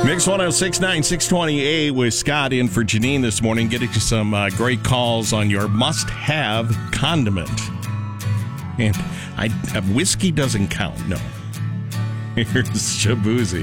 Mix 106.9, 620A with Scott in for Janine this morning, getting to some great calls on your must-have condiment. And whiskey doesn't count, no. Here's Shabuzi.